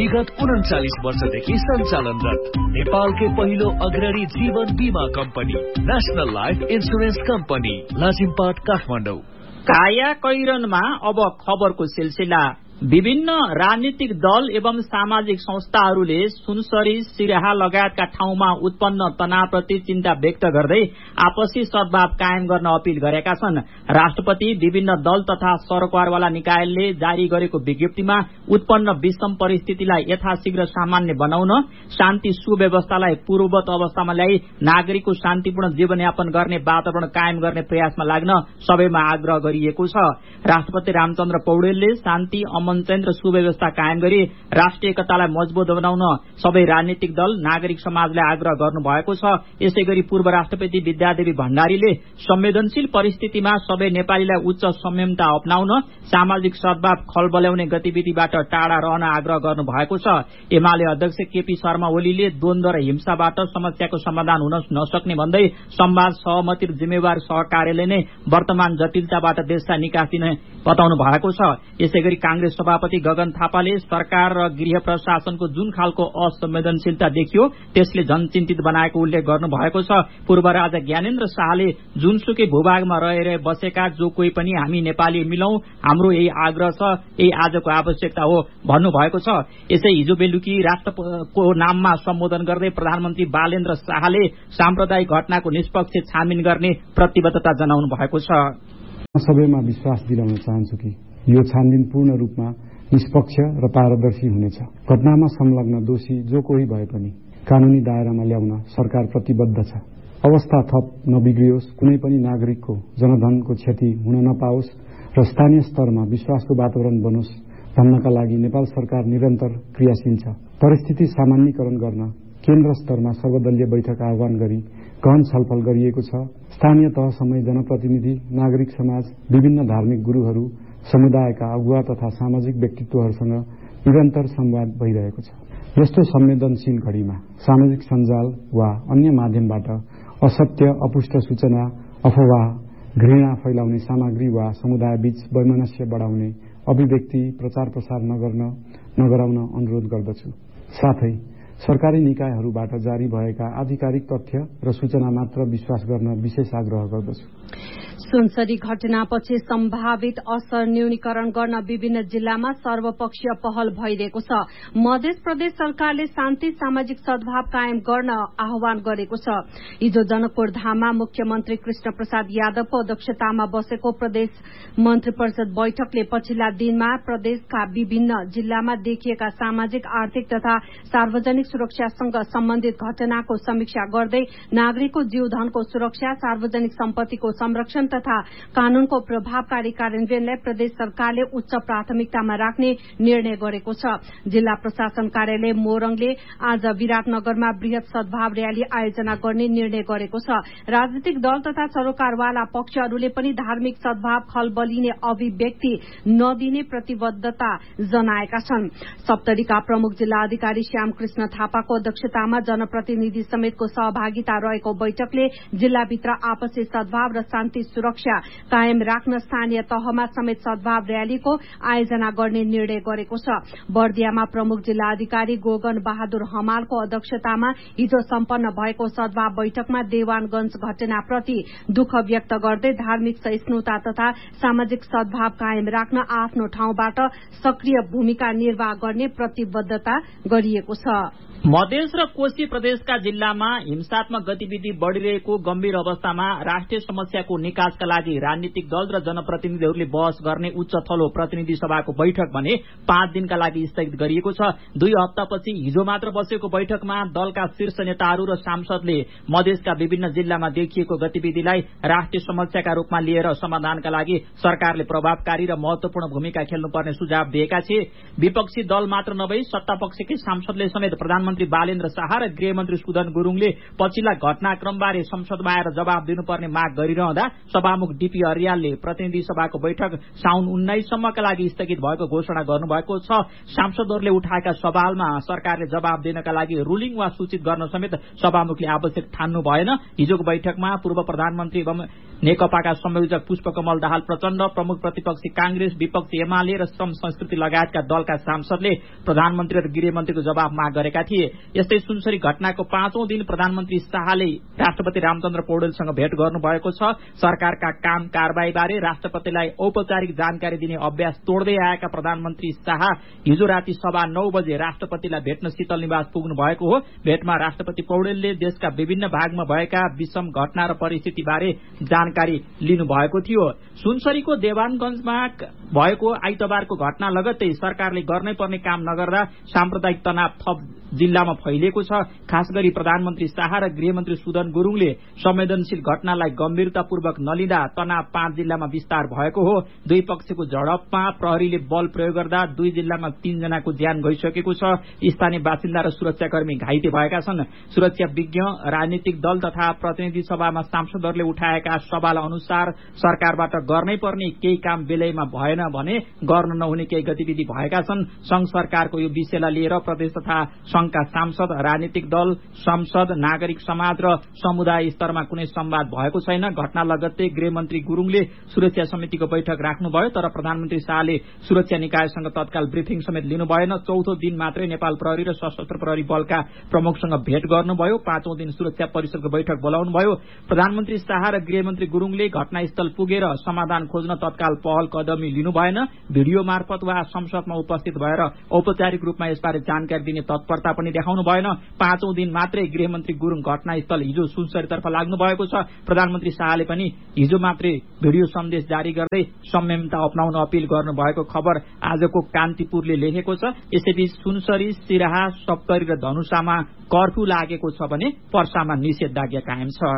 विगत 39 वर्षदेखि सञ्चालनरत नेपालकै पहिलो अग्रणी जीवन बीमा company national life insurance company Lazimpat Kathmandu. काया कैरनमा अब खबरको सिलसिला। विभिन्न राजनीतिक दल एवं सामाजिक संस्थाहरूले सुनसरी सिराहा लगायतका ठाउँमा उत्पन्न तनावप्रति चिन्ता व्यक्त गर्दै आपसी सद्भाव कायम गर्न अपील गरेका छन्। राष्ट्रपति विभिन्न दल तथा सरकारवाला निकायले जारी गरेको विज्ञप्तिमा उत्पन्न विषम परिस्थितिलाई यथाशीघ्र सामान्य बनाउन, शान्ति सुव्यवस्थालाई पूर्ववत अवस्थामा ल्याई नागरिकको शान्तिपूर्ण जीवनयापन गर्ने वातावरण कायम गर्ने प्रयासमा लाग्न सबैमा आग्रह गरिएको छ। राष्ट्रपति रामचन्द्र पौडेलले शान्ति अमन र सुव्यवस्था कायम गरी राष्ट्रिय एकतालाई मजबुत बनाउन सबै राजनीतिक दल, नागरिक समाजलाई आग्रह गर्नुभएको छ। यसै गरी पूर्व राष्ट्रपति विद्यादेवी भण्डारीले संवेदनशील परिस्थितिमा सबै नेपालीलाई उच्च संयमता अपनाउन, सामाजिक सद्भाव खलबल्याउने गतिविधिबाट टाढा रहन आग्रह गर्नुभएको छ। एमाले अध्यक्ष केपी शर्मा ओलीले द्वन्द्व र हिंसाबाट समस्याको समाधान हुन नसक्ने भन्दै संवाद, सहमति र जिम्मेवार सहकार्यले नै वर्तमान जटिलताबाट देशलाई निकास दिने बताउनु भएको छ। यसै गरी कांग्रेस सभापति गगन थापाले सरकार र गृह प्रशासनको जुन खालको असंवेदनशीलता देखियो त्यसले झन चिन्तित बनाएको उल्लेख गर्नुभएको छ। पूर्व राजा ज्ञानेन्द्र शाहले जुनसुकै भूभागमा रहेर बसेका जो कोही पनि हामी नेपाली मिलौं, हाम्रो यही आग्रह छ, यही आजको आवश्यकता हो भन्नुभएको छ। यसै हिजो बेलुकी राष्ट्रको नाममा सम्बोधन गर्दै प्रधानमन्त्री बालेन्द्र शाहले साम्प्रदायिक घटनाको निष्पक्ष छानबिन गर्ने प्रतिबद्धता जनाउनु भएको छ। सबैमा विश्वास दिलाउन चाहन्छु कि यो छानबिन पूर्ण रूपमा निष्पक्ष र पारदर्शी हुनेछ। घटनामा संलग्न दोषी जो कोही भए पनि कानूनी दायरामा ल्याउन सरकार प्रतिबद्ध छ। अवस्था थप नबिग्रियोस्, कुनै पनि नागरिकको जनधनको क्षति हुन नपाओस् र स्थानीय स्तरमा विश्वासको वातावरण बनोस् भन्नका लागि नेपाल सरकार निरन्तर क्रियाशील छ। परिस्थिति सामान्यीकरण गर्न केन्द्र स्तरमा सर्वदलीय बैठक आह्वान गरी गहन छलफल गरिएको छ। स्थानीय तहसम्मै जनप्रतिनिधि, नागरिक समाज, विभिन्न धार्मिक गुरूहरू, समुदायका अगुवा तथा सामाजिक व्यक्तित्वहरूसँग निरन्तर संवाद भइरहेको छ। यस्तो संवेदनशील घड़ीमा सामाजिक सञ्जाल वा अन्य माध्यमबाट असत्य, अपुष्ट सूचना, अफवाह, घृणा फैलाउने सामग्री वा समुदायबीच वैमनस्य बढाउने अभिव्यक्ति प्रचार प्रसार नगराउन अनुरोध गर्दछु। साथै सरकारी निकायहरूबाट जारी भएका आधिकारिक तथ्य र सूचना मात्र विश्वास गर्न विशेष आग्रह गर्दछु। सुनसरी घटनापछि सम्भावित असर न्यूनीकरण गर्न विभिन्न जिल्लामा सर्वपक्षीय पहल भइरहेको छ। मध्य प्रदेश सरकारले शान्ति, सामाजिक सद्भाव कायम गर्न आह्वान गरेको छ। हिजो जनकपुर धाममा मुख्यमन्त्री कृष्ण प्रसाद यादवको अध्यक्षतामा बसेको प्रदेश मन्त्री परिषद बैठकले पछिल्ला दिनमा प्रदेशका विभिन्न जिल्लामा देखिएका सामाजिक, आर्थिक तथा सार्वजनिक सुरक्षासँग सम्बन्धित घटनाको समीक्षा गर्दै नागरिकको जीवधनको सुरक्षा, सार्वजनिक सम्पत्तिको संरक्षण तथा कानूनको प्रभावकारी कार्यान्वयनलाई प्रदेश सरकारले उच्च प्राथमिकतामा राख्ने निर्णय गरेको छ। जिल्ला प्रशासन कार्यालय मोरङले आज विराटनगरमा वृहत सद्भाव रयाली आयोजना गर्ने निर्णय गरेको छ। राजनीतिक दल तथा सरकारवाला पक्षहरूले पनि धार्मिक सद्भाव खलबलिने अभिव्यक्ति नदिने प्रतिबद्धता जनाएका छन्। सप्तरीका प्रमुख जिल्ला अधिकारी श्यामकृष्ण थापाको अध्यक्षतामा जनप्रतिनिधि समेतको सहभागिता रहेको बैठकले जिल्लाभित्र आपसी सद्भाव र शान्ति सुरक्षा कायम राख्न स्थानीय तहमा समेत सद्भाव रयालीको आयोजना गर्ने निर्णय गरेको छ। बर्दियामा प्रमुख जिल्ला अधिकारी गोगन बहादुर हमालको अध्यक्षतामा हिजो सम्पन्न भएको सद्भाव बैठकमा देवानगंज घटनाप्रति दुःख व्यक्त गर्दै धार्मिक सहिष्णुता तथा सामाजिक सद्भाव कायम राख्न आफ्नो ठाउँबाट सक्रिय भूमिका निर्वाह गर्ने प्रतिबद्धता गरिएको छ। मधेस र कोशी प्रदेशका जिल्लामा हिंसात्मक गतिविधि बढ़िरहेको गम्भीर अवस्थामा राष्ट्रिय समस्याको निकासका लागि राजनीतिक दल र जनप्रतिनिधिहरूले बहस गर्ने उच्च थलो प्रतिनिधि सभाको बैठक भने 5 दिनका लागि स्थगित गरिएको छ। 2 हप्तापछि हिजो मात्र बसेको बैठकमा दलका शीर्ष नेताहरू र सांसदले मधेसका विभिन्न जिल्लामा देखिएको गतिविधिलाई राष्ट्रिय समस्याका रूपमा लिएर समाधानका लागि सरकारले प्रभावकारी र महत्वपूर्ण भूमिका खेल्नुपर्ने सुझाव दिएका थिए। विपक्षी दल मात्र नभई सत्तापक्षकै सांसदले समेत प्रधानमन्त्री बालेन्द्र शाह र गृहमन्त्री सुदन गुरूङले पछिल्ला घटनाक्रमबारे संसदमा आएर जवाब दिनुपर्ने माग गरिरहँदा सभामुख डीपी अर्यालले प्रतिनिधि सभाको बैठक साउन 19 सम्मका लागि स्थगित भएको घोषणा गर्नुभएको छ। सांसदहरूले उठाएका सवालमा सरकारले जवाब दिनका लागि रुलिङ वा सूचित गर्न समेत सभामुखले आवश्यक ठान्नु भएन। हिजोको बैठकमा पूर्व प्रधानमन्त्री एवं नेकपाका संयोजक पुष्पकमल दाहाल प्रचण्ड, प्रमुख प्रतिपक्षी कांग्रेस, विपक्षी एमाले र श्रम संस्कृति लगायतका दलका सांसदले प्रधानमन्त्री र गृहमन्त्रीको जवाब माग गरेका थिए। यस्तै सुनसरी घटनाको 5औं दिन प्रधानमन्त्री शाहले राष्ट्रपति रामचन्द्र पौडेलसँग भेट गर्नुभएको छ। सरकारका काम कारबाहीबारे राष्ट्रपतिलाई औपचारिक जानकारी दिने अभ्यास तोड्दै आएका प्रधानमन्त्री शाह हिजो राति 9:15 बजे राष्ट्रपतिलाई भेट्न शीतल निवास पुग्नु भएको हो। भेटमा राष्ट्रपति पौडेलले देशका विभिन्न भागमा भएका विषम घटना र परिस्थितिबारे जानकारी लिनुभएको थियो। सुनसरीको देवानगंजमा भएको आइतबारको घटना लगत्तै सरकारले गर्नै पर्ने काम नगर्दा साम्प्रदायिक तनाव थप जिल्लामा फैलिएको छ। खास गरी प्रधानमन्त्री शाह र गृहमन्त्री सुदन गुरूङले संवेदनशील घटनालाई गम्भीरतापूर्वक नलिँदा तनाव 5 जिल्लामा विस्तार भएको हो। दुई पक्षको झडपमा प्रहरीले बल प्रयोग गर्दा 2 जिल्लामा 3 जनाको ज्यान गइसकेको छ। स्थानीय बासिन्दा र सुरक्षाकर्मी घाइते भएका छन्। सुरक्षा विज्ञ, राजनीतिक दल तथा प्रतिनिधि सभामा सांसदहरूले उठाएका सवाल अनुसार सरकारबाट गर्नै पर्ने केही काम बेलैमा भएन भने गर्न नहुने केही गतिविधि भएका छन्। संघ सरकारको यो विषयलाई लिएर प्रदेश तथा संघका सांसद, राजनीतिक दल, संसद, नागरिक समाज र समुदाय स्तरमा कुनै संवाद भएको छैन। घटना लगत्तै गृहमन्त्री गुरूङले सुरक्षा समितिको बैठक राख्नुभयो, तर प्रधानमन्त्री शाहले सुरक्षा निकायसँग तत्काल ब्रिफिङ समेत लिनु भएन। 4औं दिन मात्रै नेपाल प्रहरी र सशस्त्र प्रहरी बलका प्रमुखसँग भेट गर्नुभयो। 5औं दिन सुरक्षा परिषदको बैठक बोलाउनुभयो। प्रधानमन्त्री शाह र गृहमन्त्री गुरूङले घटनास्थल पुगेर समाधान खोज्न तत्काल पहल कदमी लिनु भएन। भिडियो मार्फत वा संसदमा उपस्थित भएर औपचारिक रूपमा यसबारे जानकारी दिने तत्परता पनि देखाउनु भएन। 5औं दिन मात्रै गृहमन्त्री गुरूङ घटनास्थल हिजो सुनसरीतर्फ लाग्नु भएको छ। प्रधानमन्त्री शाहले पनि हिजो मात्रै भिडियो सन्देश जारी गर्दै संयमता अपनाउन अपील गर्नुभएको खबर आजको कान्तिपुरले लेखेको छ। यसैबीच सुनसरी, सिराहा, सप्तरी र धनुषामा कर्फ्यू लागेको छ भने पर्सामा निषेधाज्ञा कायम छ।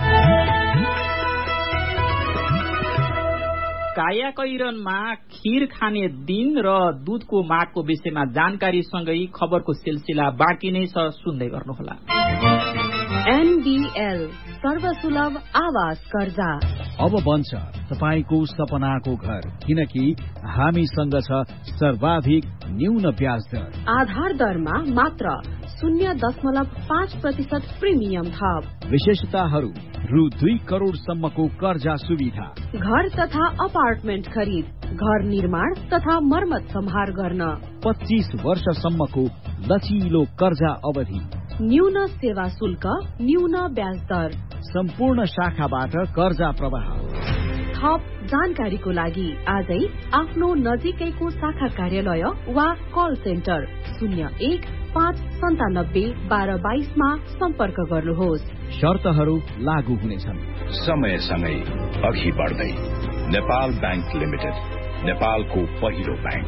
कायाकैरनमा खीर खाने दिन र दूधको मागको विषयमा जानकारीसँगै खबरको सिलसिला बाँकी नै छ, सुन्दै गर्नुहोला। NBL सर्वसुलभ आवास कर्जा अब बन्छ तपाईको सपनाको घर, किनकि हामीसँग छ सर्वाधिक न्यून ब्याज दर। आधार दरमा मात्र 0.5% प्रिमियम थप। विशेषताहरू: रु 2 करोडसम्मको कर्जा सुविधा, घर तथा अपार्टमेन्ट खरिद, घर निर्माण तथा मर्मत सम्हार गर्न, 25 वर्षसम्मको लचिलो कर्जा अवधि, न्यून सेवा शुल्क, न्यून ब्याज दर, सम्पूर्ण शाखाबाट कर्जा प्रवाह। थप जानकारीको लागि आजै आफ्नो नजिकैको शाखा कार्यालय वा कल सेन्टर 01-597-1222 मा सम्पर्क गर्नुहोस्। शर्तहरू लागू हुनेछन्। समयसँगै अघि बढ्दै नेपाल बैंक लिमिटेड, नेपालको पहिलो बैंक।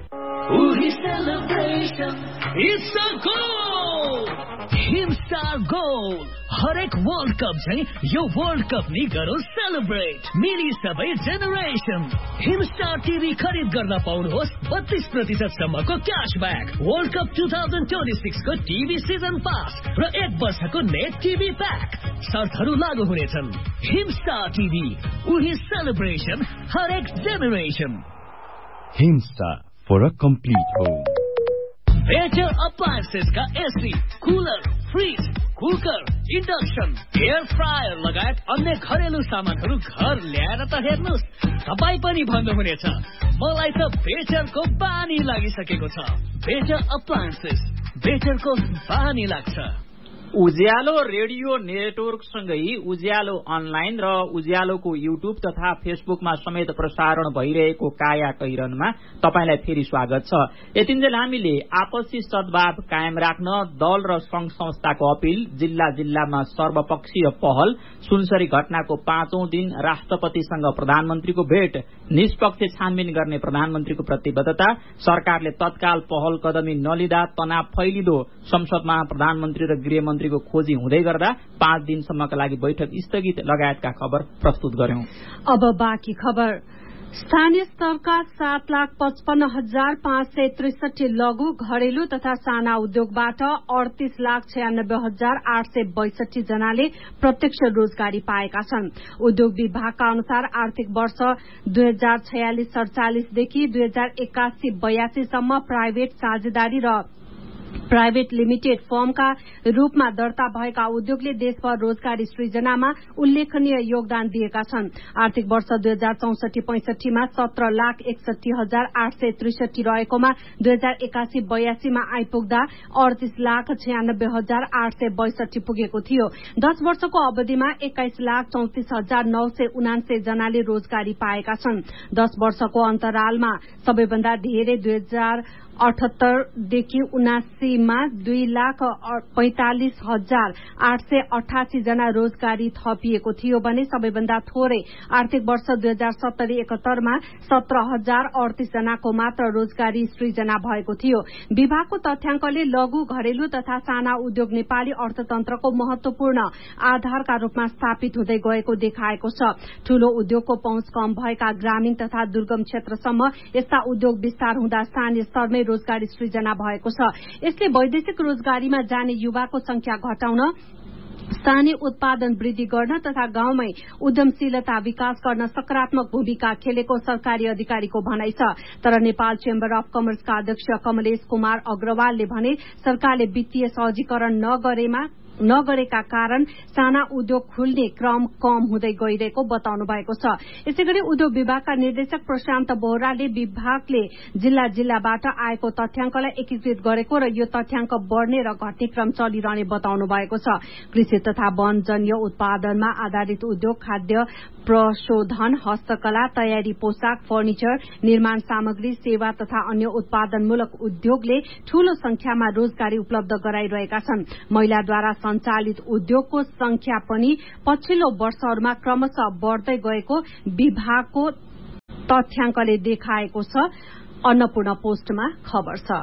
हिमस्टार गोल हरेक वर्ल्ड कप चाहिँ यो वर्ल्ड कप नि गरौँ सेलिब्रेट। मिली सबै जेनेरेसन हिमस्टार टिभी खरिद गर्न पाउनुहोस् 32% सम्मको क्यासब्याक, वर्ल्ड कप 2026 को टिभी सिजन पास र 1 वर्षको नेट टिभी प्याक। शर्तहरू लागू हुनेछन्। हिमस्टार टिभी, उही सेलिब्रेसन, हरेक generation. Himstar for a complete home. Better appliances का AC, cooler, fridge, cooker, induction, air fryer लगायत अन्य घरेलु सामानहरू घर ल्याएर त हेर्नुहोस्, तपाईँ पनि भन्नुहुनेछ मलाई त बेटरको बानी लागिसकेको छ। बेटर अप्लायन्सेस, बेटरको बानी लाग्छ। उज्यालो रेडियो नेटवर्कसँगै उज्यालो अनलाइन र उज्यालोको युट्युब तथा फेसबुकमा समेत प्रसारण भइरहेको काया कैरनमा तपाईलाई फेरि स्वागत छ। यतिन्जेल हामीले आपसी सद्भाव कायम राख्न दल र संघ संस्थाको अपील, जिल्ला जिल्लामा सर्वपक्षीय पहल, सुनसरी घटनाको 5औं दिन राष्ट्रपतिसँग प्रधानमन्त्रीको भेट, निष्पक्ष छानबिन गर्ने प्रधानमन्त्रीको प्रतिबद्धता, सरकारले तत्काल पहल कदमी नलिँदा तनाव फैलिँदो, संसदमा प्रधानमन्त्री र गृहमन्त्री को खोजी हुँदै गर्दा 5 दिनसम्मका लागि बैठक स्थगित लगायतका खबर प्रस्तुत गर्यौं। अब बाँकी खबर। स्थानीय स्तरका 7,55,563 लघु, घरेलु तथा साना उद्योगबाट 38,96,862 जनाले प्रत्यक्ष रोजगारी पाएका छन्। उद्योग विभागका अनुसार आर्थिक वर्ष 2046-47 देखि 2081-82 सम्म प्राइभेट साझेदारी र प्राइभेट लिमिटेड फर्मका रूपमा दर्ता भएका उद्योगले देशभर रोजगारी सृजनामा उल्लेखनीय योगदान दिएका छन्। आर्थिक वर्ष 2064-65 मा 17,61,863 रहेकोमा 2081-82 मा आइपुग्दा 38,96,862 पुगेको थियो। 10 वर्षको अवधिमा 21,34,979 जनाले रोजगारी पाएका छन्। 10 वर्षको अन्तरालमा सबैभन्दा धेरै 2078 देखि 79 मा 2,45,888 जना रोजगारी थपिएको थियो भने सबैभन्दा थोरै आर्थिक वर्ष 2070-71 मा 17,038 जनाको मात्र रोजगारी सृजना भएको थियो। विभागको तथ्याङ्कले लघु, घरेलु तथा साना उद्योग नेपाली अर्थतन्त्रको महत्वपूर्ण आधारका रूपमा स्थापित हुँदै गएको देखाएको छ। ठूलो उद्योगको पहुँच कम भएका ग्रामीण तथा दुर्गम क्षेत्रसम्म यस्ता उद्योग विस्तार हुँदा स्थानीय स्तरमै रोजगारी सृजना भएको छ। यसले वैदेशिक रोजगारीमा जाने युवाको संख्या घटाउन, स्थानीय उत्पादन वृद्धि गर्न तथा गाउँमै उद्यमशीलता विकास गर्न सकारात्मक भूमिका खेलेको सरकारी अधिकारीको भनाइ छ। तर नेपाल चेम्बर अफ कमर्सका अध्यक्ष कमलेश कुमार अग्रवालले भने सरकारले वित्तीय सहजीकरण नगरेका कारण साना उद्योग खुल्ने क्रम कम हुँदै गइरहेको बताउनु भएको छ। यसैगरी उद्योग विभागका निर्देशक प्रशान्त बोहराले विभागले जिल्ला जिल्लाबाट आएको तथ्याङ्कलाई एकीकृत गरेको र यो तथ्याङ्क बढ़ने र घट्ने क्रम चलिरहने बताउनु भएको छ। कृषि तथा वनजन्य उत्पादनमा आधारित उद्योग, खाद्य प्रशोधन, हस्तकला, तयारी पोशाक, फर्निचर, निर्माण सामग्री, सेवा तथा अन्य उत्पादनमूलक उद्योगले ठूलो संख्यामा रोजगारी उपलब्ध गराइरहेका छन्। महिलाद्वारा सञ्चालित उद्योगको संख्या पनि पछिल्लो वर्षहरूमा क्रमशः बढ़दै गएको विभागको तथ्याङ्कले देखाएको छ। अन्नपूर्ण पोस्टमा खबर छ।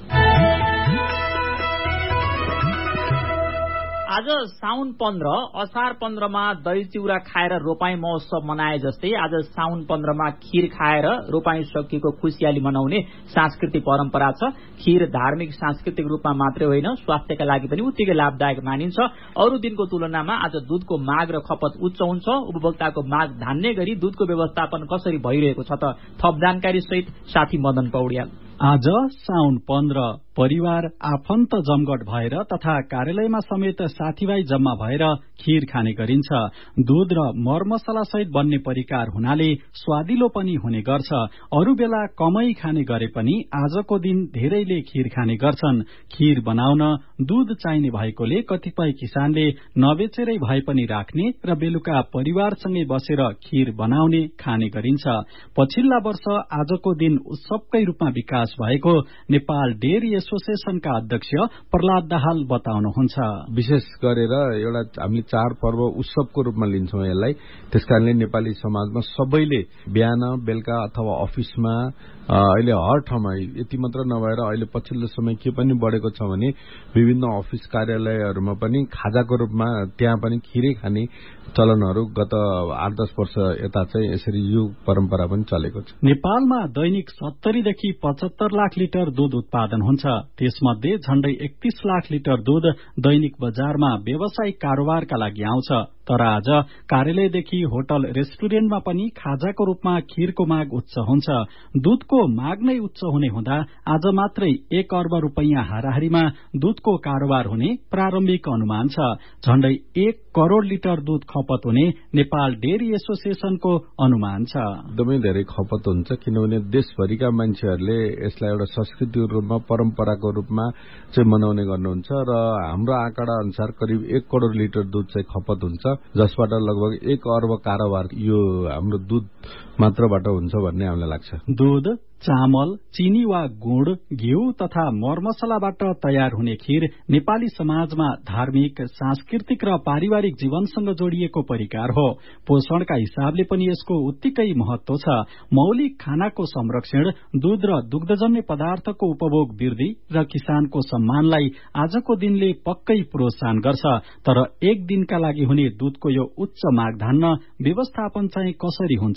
आज साउन 15, असार 15 मा दही चिउरा खाएर रोपाई महोत्सव मनाए जस्तै आज साउन 15 मा खीर खाएर रोपाई सकिएको खुशियाली मनाउने सांस्कृतिक परम्परा छ। खीर धार्मिक सांस्कृतिक रूपमा मात्रै होइन, स्वास्थ्यका लागि पनि उत्तिकै लाभदायक मानिन्छ। अरू दिनको तुलनामा आज दूधको माग र खपत उच्च हुन्छ। उपभोक्ताको माग धान्ने गरी दूधको व्यवस्थापन कसरी भइरहेको छ त थप जानकारी सहित साथी मदन पौड्याल। आज साउन 15 परिवार आफन्त जमघट भएर तथा कार्यालयमा समेत साथीभाइ जम्मा भएर खीर खाने गरिन्छ। दूध र मरमसला सहित बन्ने परिकार हुनाले स्वादिलो पनि हुने गर्छ। अरू बेला कमै खाने गरे पनि आजको दिन धेरैले खीर खाने गर्छन्। खीर बनाउन दूध चाहिने भएकोले कतिपय किसानले नबेचेरै भए पनि राख्ने र बेलुका परिवारसँगै बसेर खीर बनाउने खाने गरिन्छ। पछिल्ला वर्ष आजको दिन उत्सवकै रूपमा विकास भएको नेपाल डेयरी एसोसिएशनका अध्यक्ष प्रहलाद दाहाल बताउनुहुन्छ। विशेष गरेर एउटा हामीले चाडपर्व उत्सवको रूपमा लिन्छौं यसलाई। त्यसकारणले नेपाली समाजमा सबैले बिहान बेलुका अथवा अफिसमा अहिले हर ठाउँमा यति मात्र नभएर अहिले पछिल्लो समय के पनि बढेको छ भने विभिन्न अफिस कार्यालयहरूमा पनि खाजाको रूपमा त्यहाँ पनि खीरै खाने चलनहरू गत 8-10 वर्ष यता चाहिँ यसरी यो परम्परा पनि चलेको छ। नेपालमा दैनिक 70 देखि 75 लाख लिटर दूध उत्पादन हुन्छ। त्यसमध्ये झण्डै 31 लाख लिटर दूध दैनिक बजारमा व्यावसायिक कारोबारका लागि आउँछ। तर आज कार्यालयदेखि होटल रेस्टुरेन्टमा पनि खाजाको रूपमा खीरको माग उच्च हुन्छ। दूधको माग नै उच्च हुने हुँदा आज मात्रै 1 अर्ब रुपैयाँ हाराहारीमा दूधको कारोबार हुने प्रारम्भिक अनुमान छ। झण्डै 1 करोड़ लिटर दूध खपत हुने नेपाल डेयरी एसोसिएशनको अनुमान छ। एकदमै धेरै खपत हुन्छ किनभने देशभरिका मान्छेहरूले यसलाई एउटा संस्कृतिको रूपमा परम्पराको रूपमा चाहिँ मनाउने गर्नुहुन्छ र हाम्रो आँकडा अनुसार करिब 1 करोड़ लिटर दूध चाहिँ खपत हुन्छ, जसबाट लगभग 1 अर्ब कारोबार यो हाम्रो दूध मात्रबाट हुन्छ भन्ने हामीलाई लाग्छ। दूध, चामल, चिनी वा गुड़, घिउ तथा मरमसलाबाट तयार हुने खीर नेपाली समाजमा धार्मिक, सांस्कृतिक र पारिवारिक जीवनसँग जोडिएको परिकार हो। पोषणका हिसाबले पनि यसको उत्तिकै महत्व छ। मौलिक खानाको संरक्षण, दूध र दुग्धजन्य पदार्थको उपभोग वृद्धि र किसानको सम्मानलाई आजको दिनले पक्कै प्रोत्साहन गर्छ। तर एक दिनका लागि हुने दूधको यो उच्च माग धान्न व्यवस्थापन चाहिँ कसरी हुन्छ त?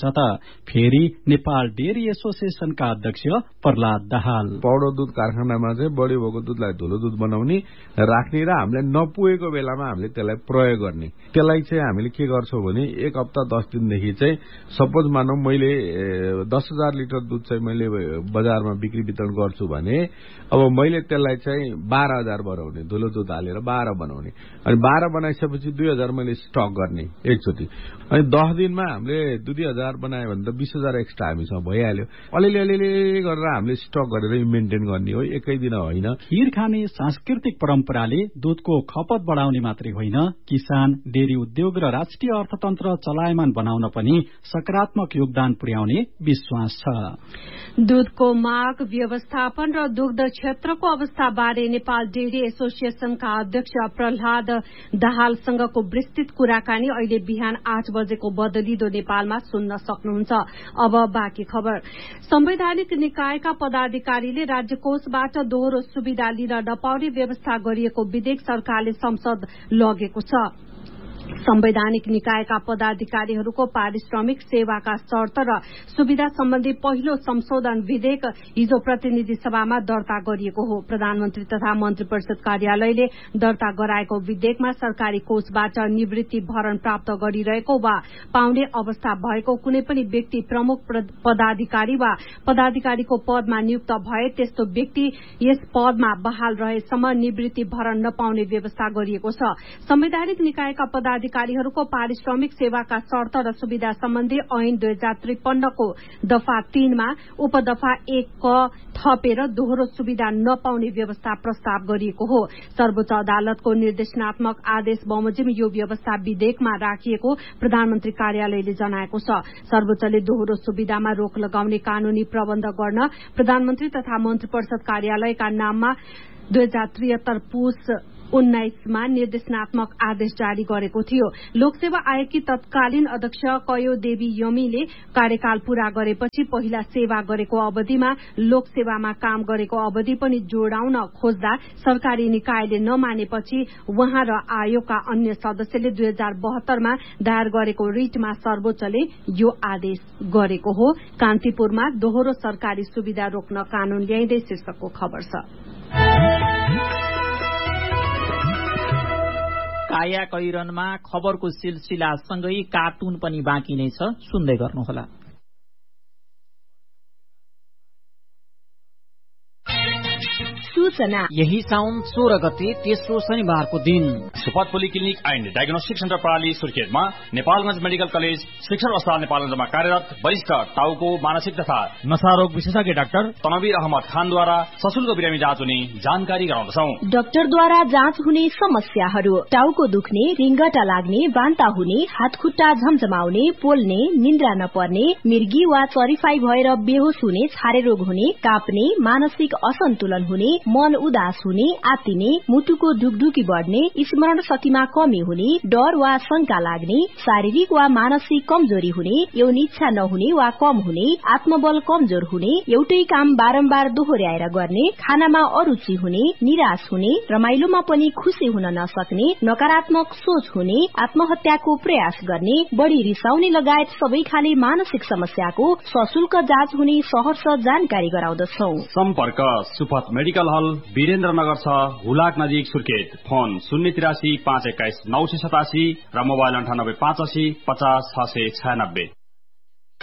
फेरि नेपाल डेरी एसोसिएसनका अध्यक्ष प्रहलाद दाहाल पाउडर दुध कारखानामा चाहिँ बढी भएको दुधलाई धुलो दुध बनाउने राख्ने र हामीले नपुगेको बेलामा हामीले त्यसलाई प्रयोग गर्ने। त्यसलाई चाहिँ हामीले के गर्छौं भने 1 हप्ता 10 दिनदेखि चाहिँ सपोज मानौ मैले 10,000 लिटर दुध चाहिँ मैले बजारमा बिक्री वितरण गर्छु भने अब मैले त्यसलाई चाहिँ 12,000 बनाउने, धुलो दुध हालेर 12 बनाउने, अनि 12 बनाइसकेपछि 2,000 मैले स्टक गर्ने एकचोटि, अनि 10 दिनमा हामीले 2,000 बनायो भने त 20,000 एक्स्ट्रा हामीसँग भइहाल्यो। अलिअलि गरेर हामीले स्टक गरेर मेन्टेन गर्ने हो, एकै दिन होइन। खीर खाने सांस्कृतिक परम्पराले दूधको खपत बढाउने मात्रै होइन, किसान, डेरी उद्योग र राष्ट्रिय अर्थतन्त्र चलायमान बनाउन पनि सकारात्मक योगदान पुर्याउने विश्वास छ। दूधको माग, व्यवस्थापन र दुग्ध क्षेत्रको अवस्थाबारे नेपाल डेरी एसोसिएसनका अध्यक्ष प्रहलाद दाहालसँगको विस्तृत कुराकानी अहिले बिहान 8 बजेको बदलिदो नेपालमा सुन्न सक्नुहुन्छ। अब बाँकी खबर। संवैधानिक निकायका पदाधिकारीले राज्य कोषबाट दोहोरो सुविधा लिन नपाउने व्यवस्था गरिएको विधेयक सरकारले संसद लगेको छ। संवैधानिक निकायका पदाधिकारीहरूको पारिश्रमिक, सेवाका शर्त र सुविधा सम्बन्धी पहिलो संशोधन विधेयक हिजो प्रतिनिधि सभामा दर्ता गरिएको हो। प्रधानमन्त्री तथा मन्त्री परिषद कार्यालयले दर्ता गराएको विधेयकमा सरकारी कोषबाट निवृत्ति भरण प्राप्त गरिरहेको वा पाउने अवस्था भएको कुनै पनि व्यक्ति प्रमुख पदाधिकारी वा पदाधिकारीको पदमा नियुक्त भए त्यस्तो व्यक्ति यस पदमा बहाल रहेसम्म निवृत्ति भरण नपाउने व्यवस्था गरिएको छ। संवैधानिक निकायका पदाधिकारीहरूको पारिश्रमिक, सेवाका शर्त र सुविधा सम्बन्धी ऐन 2053 को दफा 3 मा उपदफा 1 क थपेर दोहोरो सुविधा नपाउने व्यवस्था प्रस्ताव गरिएको हो। सर्वोच्च अदालतको निर्देशनात्मक आदेश बमोजिम यो व्यवस्था विधेयकमा राखिएको प्रधानमन्त्री कार्यालयले जनाएको छ। सर्वोच्चले दोहोरो सुविधामा रोक लगाउने कानूनी प्रबन्ध गर्न प्रधानमन्त्री तथा मन्त्री परिषद कार्यालयका नाममा 2073 पुस 19 मा निर्देशनात्मक आदेश जारी गरेको थियो। लोकसेवा आयोगकी तत्कालीन अध्यक्ष कयो देवी यमीले कार्यकाल पूरा गरेपछि पहिला सेवा गरेको अवधिमा लोकसेवामा काम गरेको अवधि पनि जोडाउन खोज्दा सरकारी निकायले नमानेपछि उहाँ र आयोगका अन्य सदस्यले 2072 मा दायर गरेको रिटमा सर्वोच्चले यो आदेश गरेको हो। कान्तिपुरमा दोहोरो सरकारी सुविधा रोक्न कानून ल्याइँदै शीर्षकको खबर छ। काया कैरनमा खबरको सिलसिलासँगै कार्टुन पनि बाँकी नै छ, सुन्दै गर्नुहोला। सूचना यही साउन 16 गते तेस्रो शनिबारको दिन सुपथ पोलिक्लिनिक एन्ड डायग्नोस्टिक सेन्टर प्रणाली सुर्खेतमा नेपालगंज मेडिकल कलेज शिक्षण अस्पताल नेपालगंजमा कार्यरत वरिष्ठ टाउको, मानसिक तथा नशारोग विशेषज्ञ डाक्टर तनवीर अहमद खानद्वारा सशुल्क बिरामी जाँच हुने जानकारी गराउँदछौ। डाक्टरद्वारा जाँच हुने समस्याहरू: टाउको दुख्ने, रिङ्गटा लाग्ने, बान्ता हुने, हातखुट्टा झमझमाउने, पोल्ने, निन्द्रा नपर्ने, मिर्गी वा चरिफाई भएर बेहोस हुने, छारे रोग हुने, काप्ने, मानसिक असन्तुलन हुने, मन उदास हुने, आत्तिने, मुटुको ढुकढुकी बढ्ने, स्मरण शक्तिमा कमी हुने, डर वा शंका लाग्ने, शारीरिक वा मानसिक कमजोरी हुने, यौन इच्छा नहुने वा कम हुने, आत्मबल कमजोर हुने, एउटै काम बारम्बार दोहोर्याएर गर्ने, खानामा अरुचि हुने, निराश हुने, रमाइलोमा पनि खुशी हुन नसक्ने, नकारात्मक सोच हुने, आत्महत्याको प्रयास गर्ने, बढ़ी रिसाउने लगायत सबै खाले मानसिक समस्याको सशुल्क जाँच हुने सहर्ष जानकारी गराउँदछौ। सम्पर्क सुपथ मेडिकल हल, वीरेन्द्रनगर 6, हुलाक नजिक सुर्खेत। फोन 083 521 987 र मोबाइल 98 85 50 696।